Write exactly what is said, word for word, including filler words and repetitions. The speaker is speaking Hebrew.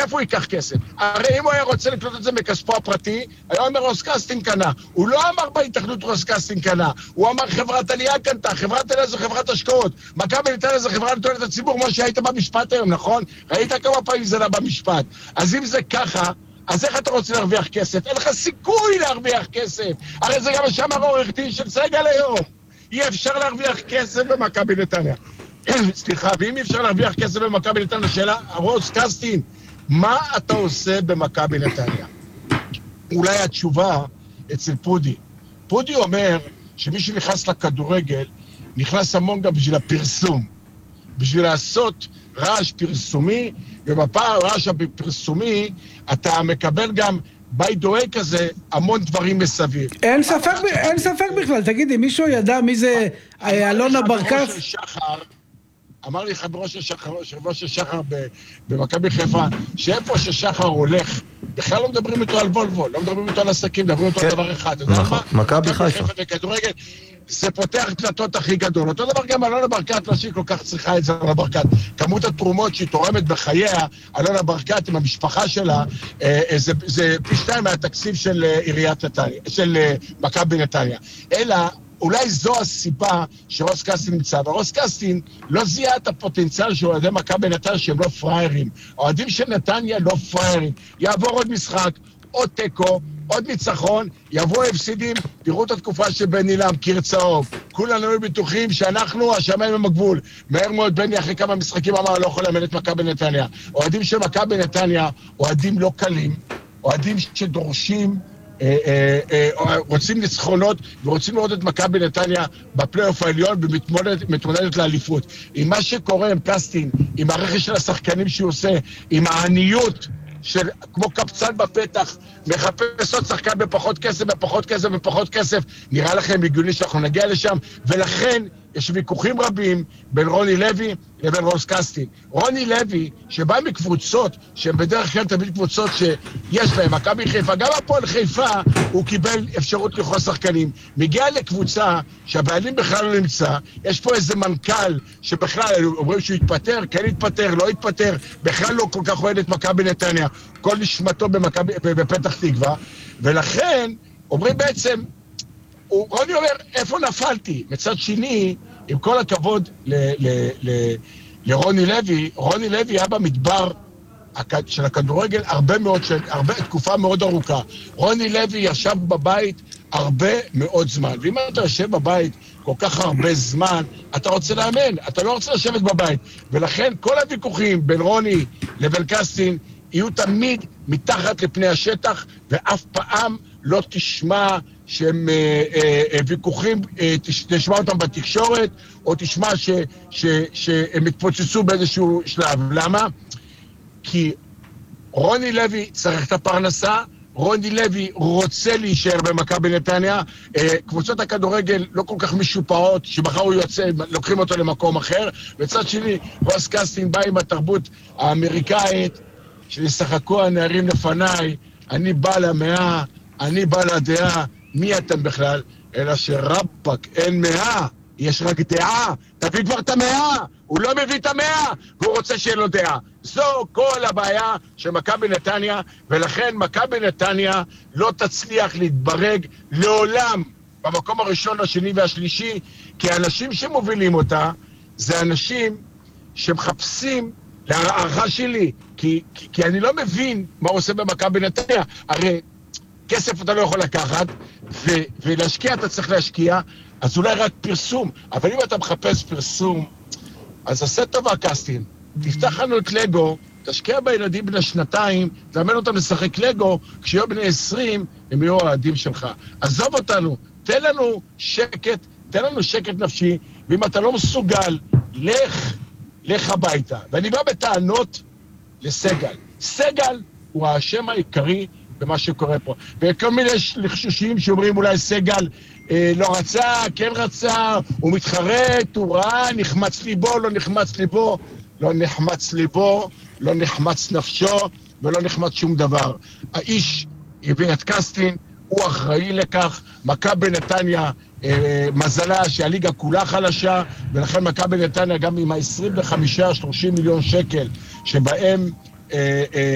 מאיפה הוא ייקח כסף? הרי אם הוא היה רוצה לקנות את זה מכספו הפרטי, היה אומר רוסקסטין קנה. הוא לא אמר בהתאחדות רוסקסטין קנה, הוא אמר חברת עלייה קנתה, חברת עלייה זו חברת השקעות, מכבי נתניה זו חברה לתועלת הציבור, כמו שהיית במשפט היום, נכון? ראית כמה פעמים זה לא במשפט. אז אם זה ככה, אז איך אתה רוצה להרוויח כסף? אין לך סיכוי להרוויח כסף. הרי זה גם מה שאמר עורך דין של סגל היום. אי אפשר להרוויח כסף במכבי נתניה. סליחה, ואם אי אפשר להרוויח כסף במכבי נתניה, שאלה, רוסקסטין, מה אתה עושה במכבי נתניה? אולי התשובה אצל פודי. פודי אומר שמי שנכנס לכדורגל, נכנס המון גם בשביל הפרסום. בשביל לעשות רעש פרסומי, ובפעם רעש הפרסומי, אתה מקבל גם בי דואג כזה המון דברים מסביב. אין ספק, אין ספק בכלל. תגידי, מישהו ידע מי זה אלונה ברקת? אמר לי חברו של שחר, שבו של שחר במכבי חיפה, שאיפה ששחר הולך, בכלל לא מדברים איתו על וולבו, לא מדברים איתו על עסקים, מדברים איתו על דבר אחד. מכבי חיפה. וכדורגל, זה פותח דלתות הכי גדול. אותו דבר גם אלונה ברקת, לא שהיא כל כך צריכה את זה, אלונה ברקת. כמות התרומות שהיא תורמת בחייה, אלונה ברקת עם המשפחה שלה, זה, זה פי שתיים מהתקציב של עיריית נתניה, של מכבי נתניה. אלא, אולי זו הסיבה שרוסקסטין נמצא, ורוסקסטין לא זיהה את הפוטנציאל של אוהדי מכבי נתניה שהם לא פריירים. אוהדים של נתניה לא פריירים. יעבור עוד משחק, עוד טקו, עוד ניצחון, יבואו הפסידים, תראו את התקופה של בני לם, קיר צהוב. כולנו היו בטוחים שאנחנו השמיים עם הגבול. מהר מאוד בני אחרי כמה משחקים אמר, לא יכול לאמן את מכבי נתניה. אוהדים של מכבי נתניה, אוהדים לא קלים, אוהדים שדורשים, אה, אה, אה, רוצים ניצחונות ורוצים לראות את מכבי נתניה בפלייאוף העליון ומתמודדת לאליפות. עם מה שקורה עם קסטין, עם הרכש של השחקנים שהוא עושה, עם העניות של כמו קפצן בפתח, מחפש עוד שחקן בפחות כסף, בפחות כסף, בפחות כסף, נראה לכם הגיוני שאנחנו נגיע לשם, ולכן יש ויכוחים רבים בין רוני לוי לבין רוסקסטין. רוני לוי, שבא מקבוצות, שהן בדרך כלל תמיד קבוצות שיש להם, מכבי חיפה, גם הפועל חיפה, הוא קיבל אפשרות לרכוש שחקנים. מגיע לקבוצה שהבעלים בכלל לא נמצא, יש פה איזה מנכ"ל שבכלל אומרים שהוא יתפטר, כן יתפטר, לא יתפטר, בכלל לא כל כך אוהד את מכבי נתניה, כל נשמתו במכבי, בפתח תקווה, ולכן אומרים בעצם, הוא, רוני אומר, איפה נפלתי? מצד שני, עם כל הכבוד ל, ל, ל, לרוני לוי, רוני לוי היה במדבר של הכדורגל הרבה מאוד, הרבה, תקופה מאוד ארוכה. רוני לוי ישב בבית הרבה מאוד זמן, ואם אתה יושב בבית כל כך הרבה זמן, אתה רוצה לאמן, אתה לא רוצה לשבת בבית. ולכן כל הוויכוחים בין רוני לבין קסטין יהיו תמיד מתחת לפני השטח, ואף פעם לא תשמע שהם אה, אה, ויכוחים, אה, תשמע אותם בתקשורת, או תשמע ש, ש, שהם מתפוצצו באיזשהו שלב. למה? כי רוני לוי צריך את הפרנסה, רוני לוי רוצה להישאר במכבי נתניה, אה, קבוצות הכדורגל לא כל כך משופעות, שמחר הוא יוצא, לוקחים אותו למקום אחר, וצד שני, רוסקסטין בא עם התרבות האמריקאית, שנשחקו הנערים לפניי, אני בא למאה, אני בא לדעה, מי אתם בכלל? אלא שרבק אין מאה, יש רק דעה, תביא כבר את המאה, הוא לא מביא את המאה, והוא רוצה שיהיה לו דעה. זו כל הבעיה של מכבי נתניה, ולכן מכבי נתניה לא תצליח להתברג לעולם במקום הראשון, השני והשלישי, כי האנשים שמובילים אותה, זה אנשים שמחפשים, להערכה שלי, כי, כי, כי אני לא מבין מה הוא עושה במכבי נתניה. הרי כסף אתה לא יכול לקחת, ו, ולהשקיע אתה צריך להשקיע, אז אולי רק פרסום. אבל אם אתה מחפש פרסום, אז עשה טובה קסטין. תפתח לנו את לגו, תשקיע בילדים בני שנתיים, תאמן אותם לשחק לגו, כשיהיו בני עשרים, הם יהיו העדים שלך. עזוב אותנו, תן לנו שקט, תן לנו שקט נפשי, ואם אתה לא מסוגל, לך, לך הביתה. ואני בא בטענות לסגל. סגל הוא האשם העיקרי במה שקורה פה. וכל מיני לחשושים שאומרים אולי סגל אה, לא רצה, כן רצה, הוא מתחרט, הוא ראה, נחמץ ליבו, לא נחמץ ליבו, לא נחמץ ליבו, לא נחמץ נפשו, ולא נחמץ שום דבר. האיש הביא את קסטין, הוא אחראי לכך, מכבי נתניה, אה, מזלה שהליגה כולה חלשה, ולכן מכבי נתניה גם עם ה-עשרים וחמישה שלושים מיליון שקל, שבהם אה, אה,